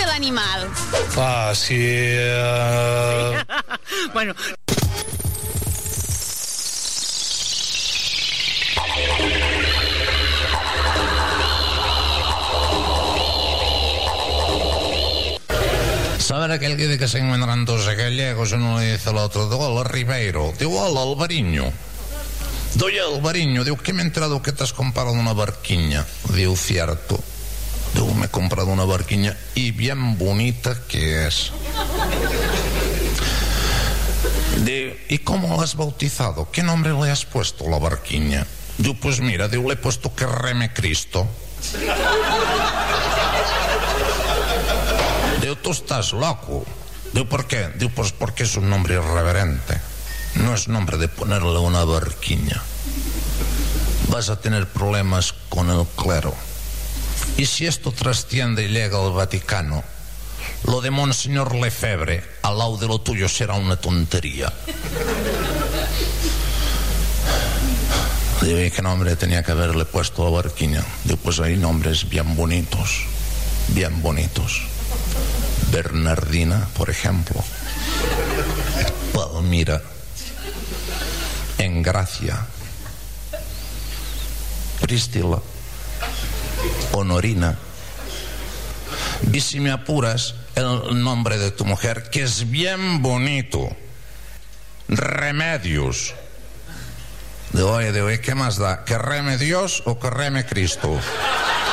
cada animal? Ah, sí. Bueno. ¿Saben aquel que dice que se encuentran dos gallegos? Uno le dice al otro, hola Ribeiro, digo, hola Alvariño. Doy Alvariño, digo, que me he enterado que te has comprado una barquiña. Digo, cierto. Digo, me he comprado una barquiña y bien bonita que es. Digo, ¿y cómo la has bautizado? ¿Qué nombre le has puesto a la barquiña? Digo, pues mira, digo, le he puesto que reme Cristo. Digo, tú estás loco. Digo, ¿por qué? Digo, pues porque es un nombre irreverente. No es nombre de ponerle una barquiña. Vas a tener problemas con el clero. Y si esto trasciende y llega al Vaticano, lo de Monseñor Lefebvre al lado de lo tuyo será una tontería. Digo, ¿y qué nombre tenía que haberle puesto a la barquiña? Digo, pues hay nombres bien bonitos. Bien bonitos. Bernardina, por ejemplo. Palmira. Engracia. Prístila. Honorina. Y si me apuras, el nombre de tu mujer, que es bien bonito. Remedios. Digo, oye, ¿qué más da? ¿Que reme Dios o que reme Cristo?